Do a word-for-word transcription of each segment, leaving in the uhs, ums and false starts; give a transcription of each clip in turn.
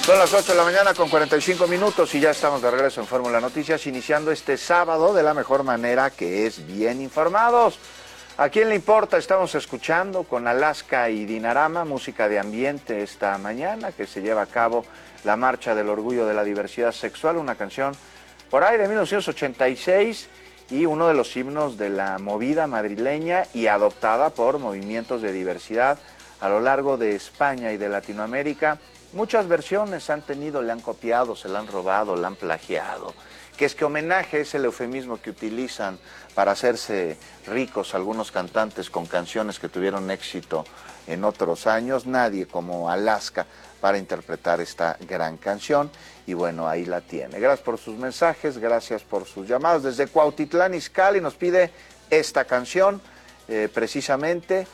Son las ocho de la mañana con cuarenta y cinco minutos y ya estamos de regreso en Fórmula Noticias, iniciando este sábado de la mejor manera, que es bien informados. ¿A quién le importa? Estamos escuchando con Alaska y Dinarama, música de ambiente esta mañana, que se lleva a cabo la Marcha del Orgullo de la Diversidad Sexual, una canción por ahí de mil novecientos ochenta y seis y uno de los himnos de la movida madrileña y adoptada por movimientos de diversidad a lo largo de España y de Latinoamérica. Muchas versiones han tenido, le han copiado, se la han robado, la han plagiado. Que es que homenaje es el eufemismo que utilizan para hacerse ricos algunos cantantes con canciones que tuvieron éxito en otros años. Nadie como Alaska para interpretar esta gran canción. Y bueno, ahí la tiene. Gracias por sus mensajes, gracias por sus llamados. Desde Cuautitlán Izcalli nos pide esta canción eh, precisamente.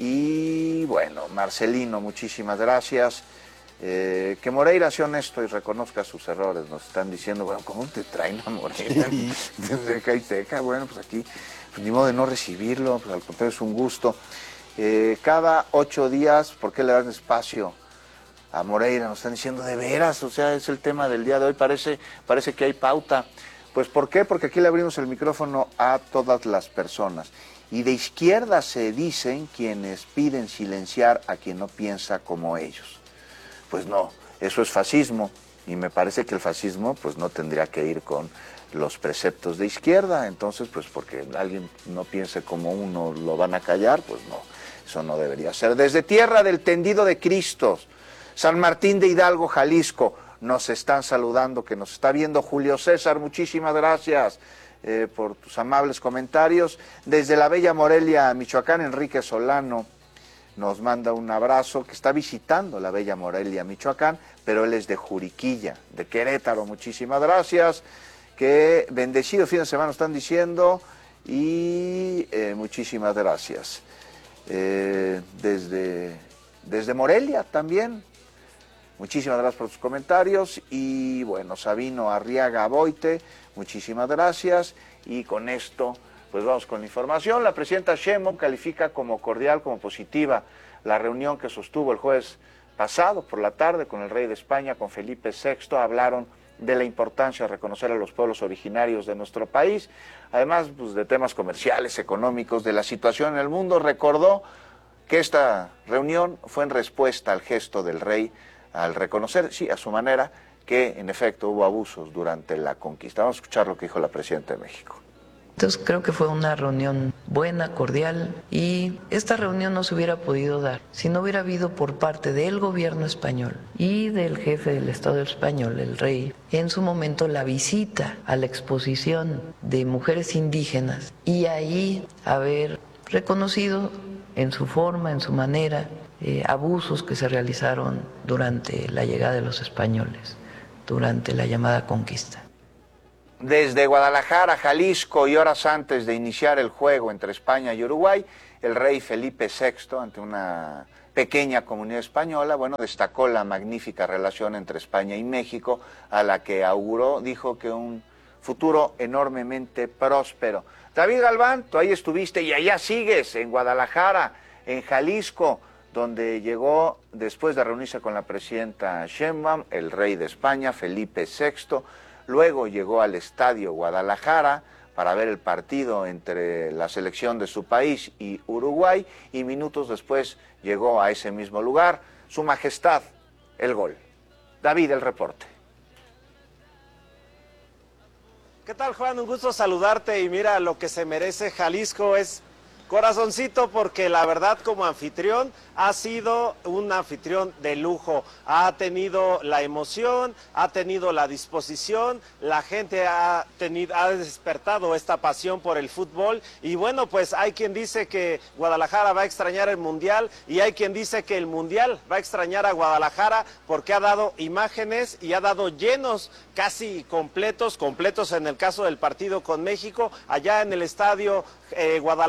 Y bueno, Marcelino, muchísimas gracias. Eh, que Moreira sea honesto y reconozca sus errores. Nos están diciendo, bueno, ¿cómo te traen a Moreira? Sí. Desde Caiteca, bueno, pues aquí, pues, ni modo de no recibirlo, pues al contrario es un gusto. Eh, cada ocho días, ¿por qué le dan espacio a Moreira? Nos están diciendo, de veras, o sea, es el tema del día de hoy, parece, parece que hay pauta. Pues, ¿por qué? Porque aquí le abrimos el micrófono a todas las personas. Y de izquierda se dicen quienes piden silenciar a quien no piensa como ellos. Pues no, eso es fascismo, y me parece que el fascismo pues no tendría que ir con los preceptos de izquierda. Entonces, pues porque alguien no piense como uno, ¿lo van a callar? Pues no, eso no debería ser. Desde Tierra del Tendido de Cristos, San Martín de Hidalgo, Jalisco, nos están saludando, que nos está viendo Julio César, muchísimas gracias eh, por tus amables comentarios. Desde la bella Morelia, Michoacán, Enrique Solano nos manda un abrazo, que está visitando la bella Morelia, Michoacán, pero él es de Juriquilla, de Querétaro, muchísimas gracias. Que bendecido fin de semana están diciendo, y eh, muchísimas gracias. Eh, desde, desde Morelia también, muchísimas gracias por sus comentarios. Y bueno, Sabino Arriaga Boite, muchísimas gracias. Y con esto pues vamos con la información. La presidenta Sheinbaum califica como cordial, como positiva, la reunión que sostuvo el jueves pasado por la tarde con el rey de España, con Felipe sexto. Hablaron de la importancia de reconocer a los pueblos originarios de nuestro país, además pues, de temas comerciales, económicos, de la situación en el mundo. Recordó que esta reunión fue en respuesta al gesto del rey al reconocer, sí, a su manera, que en efecto hubo abusos durante la conquista. Vamos a escuchar lo que dijo la presidenta de México. Entonces creo que fue una reunión buena, cordial, y esta reunión no se hubiera podido dar si no hubiera habido por parte del gobierno español y del jefe del Estado español, el rey, en su momento la visita a la exposición de mujeres indígenas y ahí haber reconocido en su forma, en su manera, eh, abusos que se realizaron durante la llegada de los españoles, durante la llamada conquista. Desde Guadalajara, Jalisco, y horas antes de iniciar el juego entre España y Uruguay, el rey Felipe sexto, ante una pequeña comunidad española, bueno, destacó la magnífica relación entre España y México, a la que auguró, dijo que un futuro enormemente próspero. David Galván, tú ahí estuviste y allá sigues, en Guadalajara, en Jalisco, donde llegó, después de reunirse con la presidenta Sheinbaum, el rey de España, Felipe sexto, luego llegó al Estadio Guadalajara para ver el partido entre la selección de su país y Uruguay, y minutos después llegó a ese mismo lugar Su Majestad, el gol. David, el reporte. ¿Qué tal, Juan? Un gusto saludarte, y mira, lo que se merece Jalisco es corazoncito, porque la verdad como anfitrión ha sido un anfitrión de lujo. Ha tenido la emoción, ha tenido la disposición, la gente ha tenido, ha despertado esta pasión por el fútbol, y bueno, pues hay quien dice que Guadalajara va a extrañar el Mundial, y hay quien dice que el Mundial va a extrañar a Guadalajara, porque ha dado imágenes y ha dado llenos casi completos, completos en el caso del partido con México, allá en el estadio eh, Guadalajara.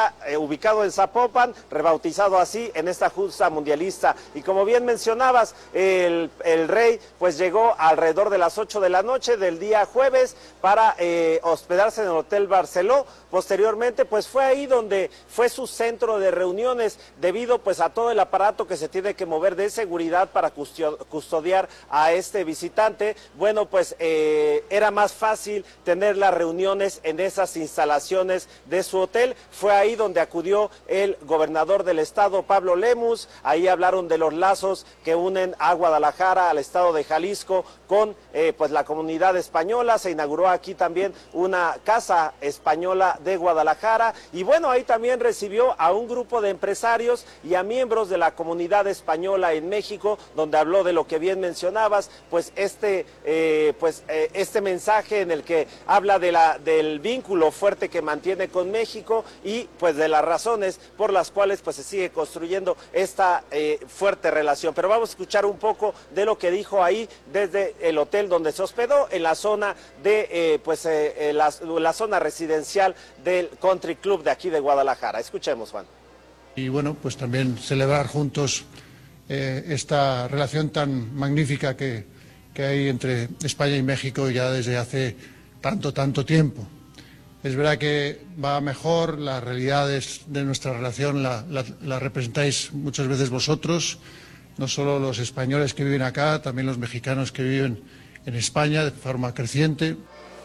está eh, ubicado en Zapopan, rebautizado así en esta justa mundialista. Y como bien mencionabas, el, el Rey pues llegó alrededor de las ocho de la noche del día jueves para eh, hospedarse en el Hotel Barceló. Posteriormente pues fue ahí donde fue su centro de reuniones debido pues a todo el aparato que se tiene que mover de seguridad para custodiar a este visitante. Bueno, pues eh, era más fácil tener las reuniones en esas instalaciones de su hotel. Fue ahí donde acudió el gobernador del estado, Pablo Lemus. Ahí hablaron de los lazos que unen a Guadalajara, al estado de Jalisco, con eh, pues la comunidad española. Se inauguró aquí también una casa española de Guadalajara, y bueno, ahí también recibió a un grupo de empresarios y a miembros de la comunidad española en México, donde habló de lo que bien mencionabas, pues este eh, pues eh, este mensaje en el que habla de la del vínculo fuerte que mantiene con México y pues de las razones por las cuales pues se sigue construyendo esta eh, fuerte relación. Pero vamos a escuchar un poco de lo que dijo ahí desde el hotel donde se hospedó, en la zona de eh, pues eh, eh, la, la zona residencial del Country Club de aquí de Guadalajara. Escuchemos, Juan. Y bueno, pues también celebrar juntos eh, esta relación tan magnífica que, que hay entre España y México ya desde hace tanto, tanto tiempo. Es verdad que va mejor, las realidades de nuestra relación la, la, la representáis muchas veces vosotros, no solo los españoles que viven acá, también los mexicanos que viven en España de forma creciente.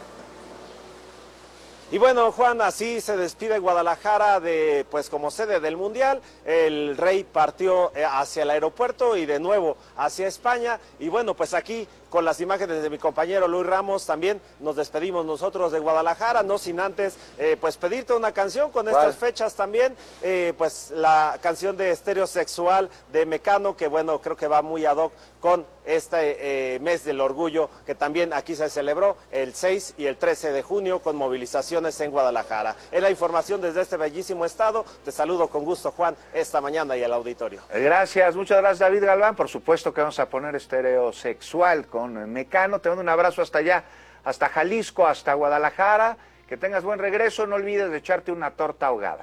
Y bueno, Juan, así se despide Guadalajara de, pues como sede del Mundial. El Rey partió hacia el aeropuerto y de nuevo hacia España. Y bueno, pues aquí con las imágenes de mi compañero Luis Ramos también nos despedimos nosotros de Guadalajara, no sin antes eh, pues pedirte una canción con estas fechas también, eh, pues la canción de Estereosexual de Mecano, que bueno, creo que va muy ad hoc con este eh, mes del orgullo, que también aquí se celebró el seis y el trece de junio con movilizaciones en Guadalajara. Es la información desde este bellísimo estado. Te saludo con gusto, Juan, esta mañana y el auditorio. Gracias, muchas gracias, David Galván. Por supuesto que vamos a poner Estereosexual con Mecano. Te mando un abrazo hasta allá, hasta Jalisco, hasta Guadalajara. Que tengas buen regreso. No olvides de echarte una torta ahogada.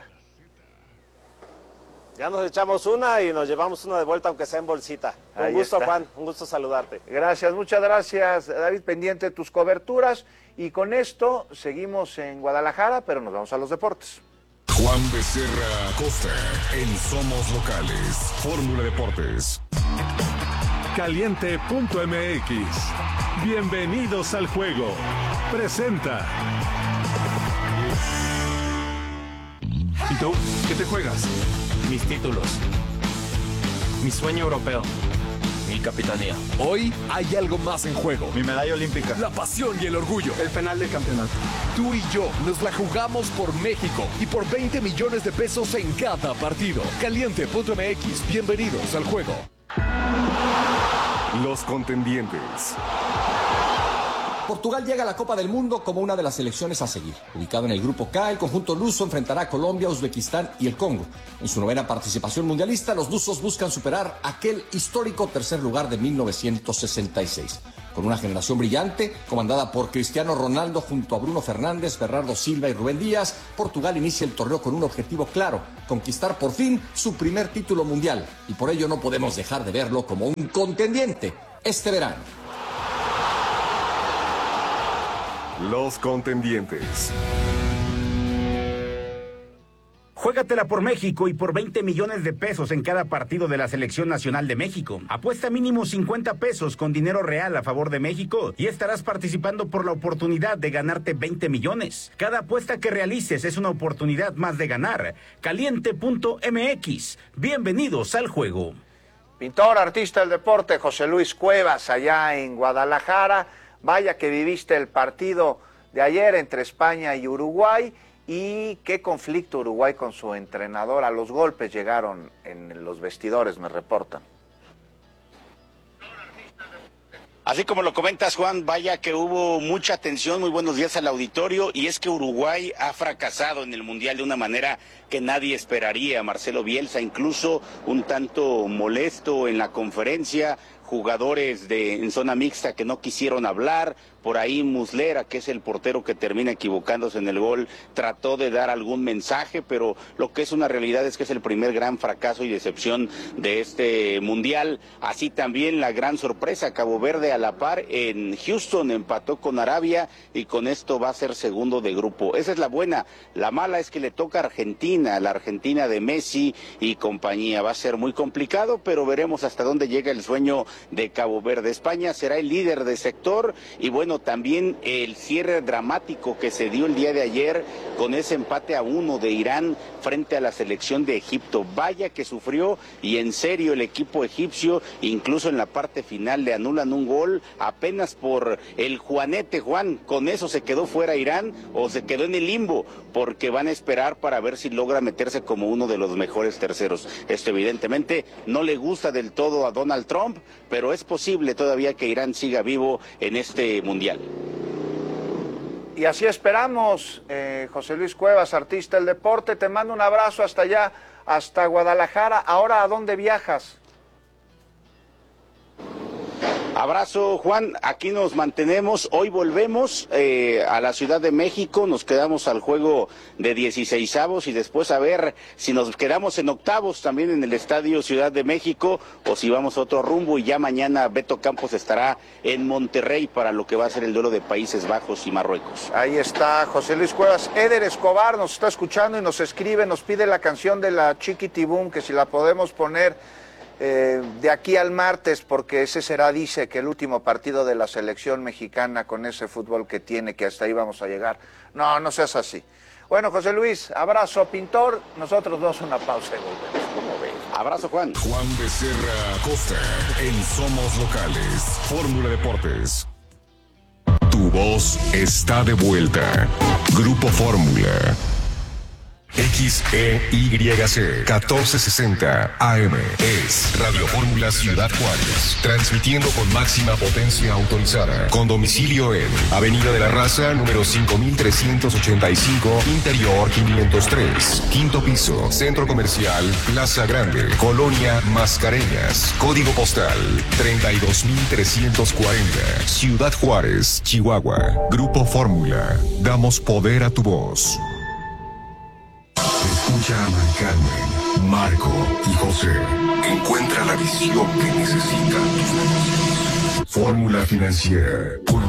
Ya nos echamos una y nos llevamos una de vuelta, aunque sea en bolsita. Un Ahí gusto, está. Juan, un gusto saludarte. Gracias, muchas gracias, David, pendiente de tus coberturas. Y con esto seguimos en Guadalajara, pero nos vamos a los deportes. Juan Becerra Costa en Somos Locales, Fórmula Deportes. Caliente punto M X. Bienvenidos al juego. Presenta. ¿Y tú? ¿Qué te juegas? Mis títulos. Mi sueño europeo. Mi capitanía. Hoy hay algo más en juego. Mi medalla olímpica. La pasión y el orgullo. El penal de campeonato. Tú y yo nos la jugamos por México y por veinte millones de pesos en cada partido. Caliente punto M X. Bienvenidos al juego. Los contendientes. Portugal llega a la Copa del Mundo como una de las selecciones a seguir. Ubicado en el Grupo K, el conjunto luso enfrentará a Colombia, Uzbekistán y el Congo. En su novena participación mundialista, los lusos buscan superar aquel histórico tercer lugar de mil novecientos sesenta y seis. Con una generación brillante, comandada por Cristiano Ronaldo junto a Bruno Fernández, Bernardo Silva y Rubén Díaz, Portugal inicia el torneo con un objetivo claro: conquistar por fin su primer título mundial. Y por ello no podemos dejar de verlo como un contendiente este verano. Los contendientes. Juégatela por México y por veinte millones de pesos en cada partido de la Selección Nacional de México. Apuesta mínimo cincuenta pesos con dinero real a favor de México y estarás participando por la oportunidad de ganarte veinte millones. Cada apuesta que realices es una oportunidad más de ganar. Caliente punto M X. Bienvenidos al juego. Pintor, artista del deporte, José Luis Cuevas, allá en Guadalajara. Vaya que viviste el partido de ayer entre España y Uruguay, y qué conflicto Uruguay con su entrenador. A los golpes llegaron en los vestidores, me reportan. Así como lo comentas, Juan, vaya que hubo mucha tensión. Muy buenos días al auditorio. Y es que Uruguay ha fracasado en el Mundial de una manera que nadie esperaría. Marcelo Bielsa incluso un tanto molesto en la conferencia. Jugadores de en zona mixta que no quisieron hablar, Por ahí Muslera, que es el portero que termina equivocándose en el gol, trató de dar algún mensaje, pero lo que es una realidad es que es el primer gran fracaso y decepción de este mundial. Así también la gran sorpresa, Cabo Verde a la par en Houston empató con Arabia y con esto va a ser segundo de grupo. Esa es la buena. La mala es que le toca a Argentina, la Argentina de Messi y compañía. Va a ser muy complicado, pero veremos hasta dónde llega el sueño de Cabo Verde. España será el líder de sector y bueno, también el cierre dramático que se dio el día de ayer con ese empate a uno de Irán frente a la selección de Egipto. Vaya que sufrió y en serio el equipo egipcio, incluso en la parte final le anulan un gol apenas por el Juanete, Juan. Con eso se quedó fuera Irán o se quedó en el limbo, porque van a esperar para ver si logra meterse como uno de los mejores terceros. Esto evidentemente no le gusta del todo a Donald Trump, pero es posible todavía que Irán siga vivo en este mundial. Y así esperamos, eh, José Luis Cuevas, artista del deporte, te mando un abrazo hasta allá, hasta Guadalajara. Ahora, ¿a dónde viajas? Abrazo, Juan, aquí nos mantenemos, hoy volvemos eh, a la Ciudad de México, nos quedamos al juego de dieciseisavos y después a ver si nos quedamos en octavos también en el Estadio Ciudad de México o si vamos a otro rumbo, y ya mañana Beto Campos estará en Monterrey para lo que va a ser el duelo de Países Bajos y Marruecos. Ahí está José Luis Cuevas. Eder Escobar nos está escuchando y nos escribe, nos pide la canción de la Chiquitibum, que si la podemos poner Eh, de aquí al martes, porque ese será, dice, que el último partido de la selección mexicana con ese fútbol que tiene, que hasta ahí vamos a llegar. No, no seas así. Bueno, José Luis, abrazo, pintor. Nosotros dos una pausa y volvemos. ¿Cómo ves? Abrazo, Juan. Juan Becerra Costa en Somos Locales. Fórmula Deportes. Tu voz está de vuelta. Grupo Fórmula. X E Y C catorce sesenta A M es Radio Fórmula Ciudad Juárez, transmitiendo con máxima potencia autorizada, con domicilio en Avenida de la Raza, número cinco mil trescientos ochenta y cinco, Interior quinientos tres, quinto piso, Centro Comercial Plaza Grande, Colonia Mascareñas, código postal treinta y dos mil trescientos cuarenta, Ciudad Juárez, Chihuahua. Grupo Fórmula, damos poder a tu voz. Escucha a Mari Carmen, Marco y José. Encuentra la visión que necesitan tus negocios. Fórmula Financiera.